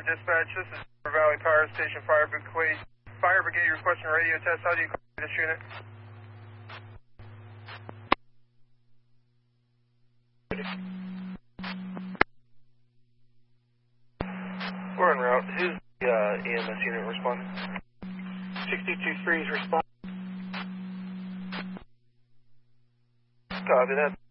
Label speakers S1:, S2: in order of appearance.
S1: Center Dispatch. This is River Valley Power Station Fire Brigade. Fire Brigade requesting radio test. How do you call this unit?
S2: We're en route. Who's the EMS unit responding?
S3: 623 is responding.
S2: Copy that.